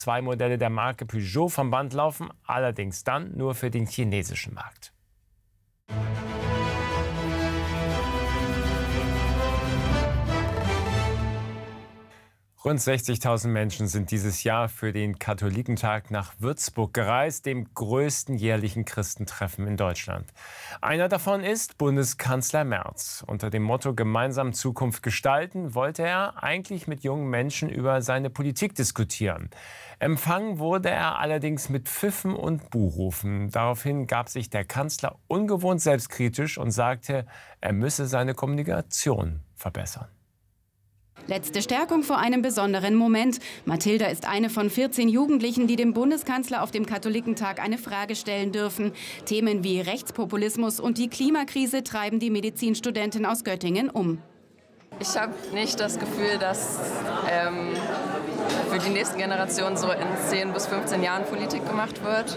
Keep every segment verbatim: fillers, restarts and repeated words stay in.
Zwei Modelle der Marke Peugeot vom Band laufen, allerdings dann nur für den chinesischen Markt. Rund sechzigtausend Menschen sind dieses Jahr für den Katholikentag nach Würzburg gereist, dem größten jährlichen Christentreffen in Deutschland. Einer davon ist Bundeskanzler Merz. Unter dem Motto Gemeinsam Zukunft gestalten wollte er eigentlich mit jungen Menschen über seine Politik diskutieren. Empfangen wurde er allerdings mit Pfiffen und Buhrufen. Daraufhin gab sich der Kanzler ungewohnt selbstkritisch und sagte, er müsse seine Kommunikation verbessern. Letzte Stärkung vor einem besonderen Moment. Mathilda ist eine von vierzehn Jugendlichen, die dem Bundeskanzler auf dem Katholikentag eine Frage stellen dürfen. Themen wie Rechtspopulismus und die Klimakrise treiben die Medizinstudentin aus Göttingen um. Ich habe nicht das Gefühl, dass ähm, für die nächsten Generationen so in zehn bis fünfzehn Jahren Politik gemacht wird.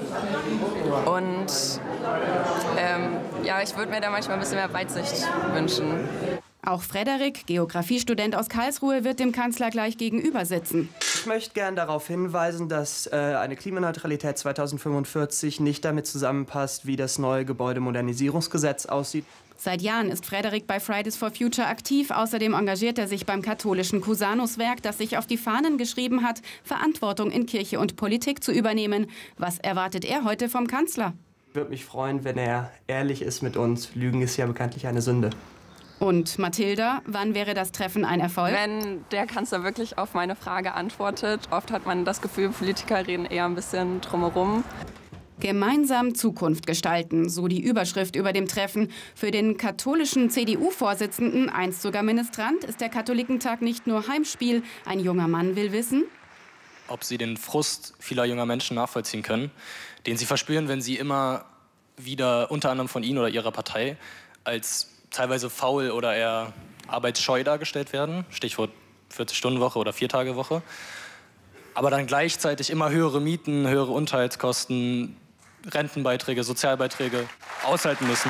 Und ähm, ja, ich würde mir da manchmal ein bisschen mehr Weitsicht wünschen. Auch Frederik, Geografiestudent aus Karlsruhe, wird dem Kanzler gleich gegenüber sitzen. Ich möchte gern darauf hinweisen, dass äh, eine Klimaneutralität zweitausendfünfundvierzig nicht damit zusammenpasst, wie das neue Gebäudemodernisierungsgesetz aussieht. Seit Jahren ist Frederik bei Fridays for Future aktiv. Außerdem engagiert er sich beim katholischen Cusanuswerk, das sich auf die Fahnen geschrieben hat, Verantwortung in Kirche und Politik zu übernehmen. Was erwartet er heute vom Kanzler? Ich würde mich freuen, wenn er ehrlich ist mit uns. Lügen ist ja bekanntlich eine Sünde. Und Mathilda, wann wäre das Treffen ein Erfolg? Wenn der Kanzler wirklich auf meine Frage antwortet. Oft hat man das Gefühl, Politiker reden eher ein bisschen drumherum. Gemeinsam Zukunft gestalten, so die Überschrift über dem Treffen. Für den katholischen C D U-Vorsitzenden, einst sogar Ministrant, ist der Katholikentag nicht nur Heimspiel. Ein junger Mann will wissen, ob sie den Frust vieler junger Menschen nachvollziehen können, den sie verspüren, wenn sie immer wieder unter anderem von ihnen oder ihrer Partei als teilweise faul oder eher arbeitsscheu dargestellt werden, Stichwort vierzig-Stunden-Woche oder Viertagewoche, aber dann gleichzeitig immer höhere Mieten, höhere Unterhaltskosten, Rentenbeiträge, Sozialbeiträge aushalten müssen.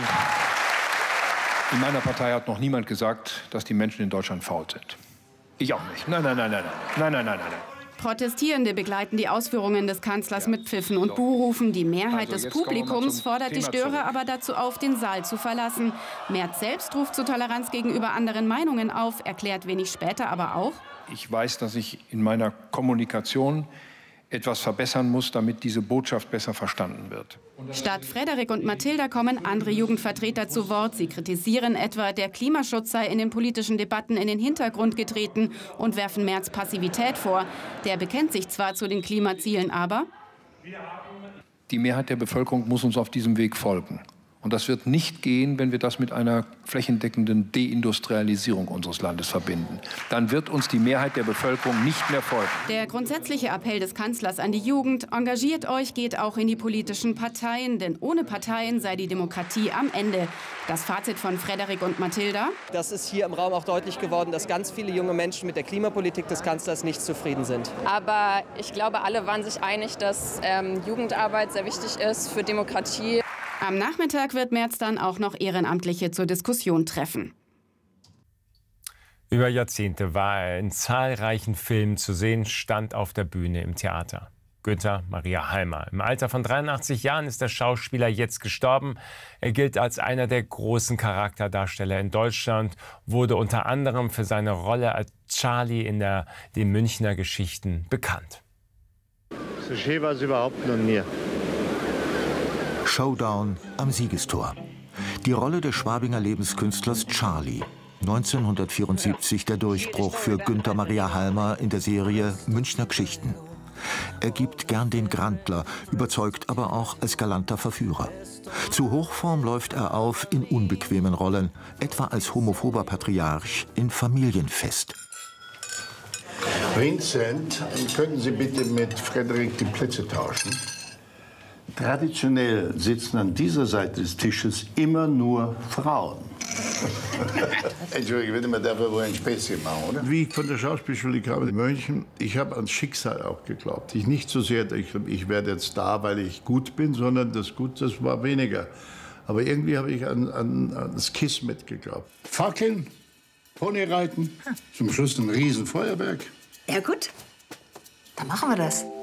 In meiner Partei hat noch niemand gesagt, dass die Menschen in Deutschland faul sind. Ich auch nicht. Nein, nein, nein, nein, nein, nein, nein, nein. Protestierende begleiten die Ausführungen des Kanzlers mit Pfiffen und Buhrufen. Die Mehrheit Also des Publikums fordert die Störer zurück. aber dazu auf, den Saal zu verlassen. Merz selbst ruft zur Toleranz gegenüber anderen Meinungen auf, erklärt wenig später aber auch: Ich weiß, dass ich in meiner Kommunikation etwas verbessern muss, damit diese Botschaft besser verstanden wird. Statt Frederik und Mathilda kommen andere Jugendvertreter zu Wort. Sie kritisieren etwa, der Klimaschutz sei in den politischen Debatten in den Hintergrund getreten und werfen Merz Passivität vor. Der bekennt sich zwar zu den Klimazielen, aber Die Mehrheit der Bevölkerung muss uns auf diesem Weg folgen. Und das wird nicht gehen, wenn wir das mit einer flächendeckenden Deindustrialisierung unseres Landes verbinden. Dann wird uns die Mehrheit der Bevölkerung nicht mehr folgen. Der grundsätzliche Appell des Kanzlers an die Jugend: Engagiert euch, geht auch in die politischen Parteien, denn ohne Parteien sei die Demokratie am Ende. Das Fazit von Frederik und Mathilda: Das ist hier im Raum auch deutlich geworden, dass ganz viele junge Menschen mit der Klimapolitik des Kanzlers nicht zufrieden sind. Aber ich glaube, alle waren sich einig, dass ähm, Jugendarbeit sehr wichtig ist für Demokratie. Am Nachmittag wird Merz dann auch noch Ehrenamtliche zur Diskussion treffen. Über Jahrzehnte war er in zahlreichen Filmen zu sehen, stand auf der Bühne im Theater. Günther Maria Halmer. Im Alter von dreiundachtzig Jahren ist der Schauspieler jetzt gestorben. Er gilt als einer der großen Charakterdarsteller in Deutschland, wurde unter anderem für seine Rolle als Charlie in der, den Münchner Geschichten bekannt. So schön war es überhaupt noch nie. Showdown am Siegestor. Die Rolle des Schwabinger Lebenskünstlers Charlie. neunzehnhundertvierundsiebzig der Durchbruch für Günther Maria Halmer in der Serie Münchner Geschichten. Er gibt gern den Grandler, überzeugt aber auch als galanter Verführer. Zu Hochform läuft er auf in unbequemen Rollen, etwa als homophober Patriarch in Familienfest. Vincent, könnten Sie bitte mit Frederik die Plätze tauschen? Traditionell sitzen an dieser Seite des Tisches immer nur Frauen. Entschuldigung, bitte, man darf ja wohl ein Späßchen machen, oder? Wie ich von der Schauspielschule kam in München, ich habe ans Schicksal auch geglaubt. Ich nicht so sehr, ich, ich werde jetzt da, weil ich gut bin, sondern das Gut, das war weniger. Aber irgendwie habe ich an, an, an das Kiss mitgeglaubt. Fackeln, Ponyreiten, zum Schluss ein Riesenfeuerwerk. Ja gut, dann machen wir das.